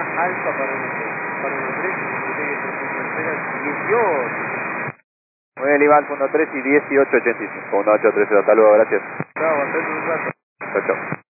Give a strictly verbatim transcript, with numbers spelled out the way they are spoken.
Alfa para para uno tres, dieciocho. Muy bien, Iván, uno tres y dieciocho ochenta y cinco. uno ocho tres cero, hasta luego, gracias. Chao, hasta en un rato. Chao, chao.